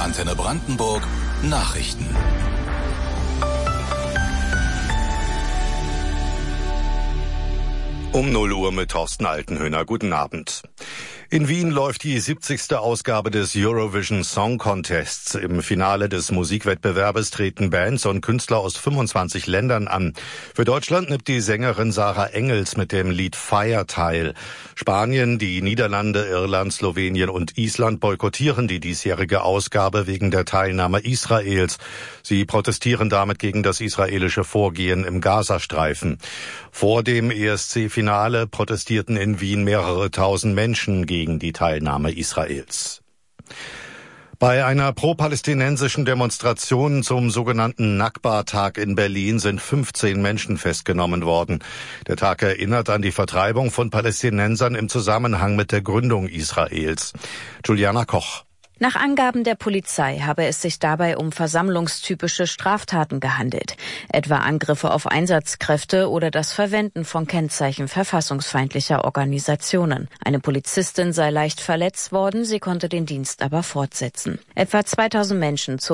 Antenne Brandenburg Nachrichten. Um 0 Uhr mit Thorsten Altenhöhner. Guten Abend. In Wien läuft die 70. Ausgabe des Eurovision Song Contests. Im Finale des Musikwettbewerbes treten Bands und Künstler aus 25 Ländern an. Für Deutschland nimmt die Sängerin Sarah Engels mit dem Lied Fire teil. Spanien, die Niederlande, Irland, Slowenien und Island boykottieren die diesjährige Ausgabe wegen der Teilnahme Israels. Sie protestieren damit gegen das israelische Vorgehen im Gazastreifen. Vor dem ESC-Finale protestierten in Wien mehrere tausend Menschen gegen die Teilnahme Israels. Bei einer pro-palästinensischen Demonstration zum sogenannten Nakba-Tag in Berlin sind 15 Menschen festgenommen worden. Der Tag erinnert an die Vertreibung von Palästinensern im Zusammenhang mit der Gründung Israels. Juliana Koch. Nach Angaben der Polizei habe es sich dabei um versammlungstypische Straftaten gehandelt, etwa Angriffe auf Einsatzkräfte oder das Verwenden von Kennzeichen verfassungsfeindlicher Organisationen. Eine Polizistin sei leicht verletzt worden, sie konnte den Dienst aber fortsetzen. Etwa 2000 Menschen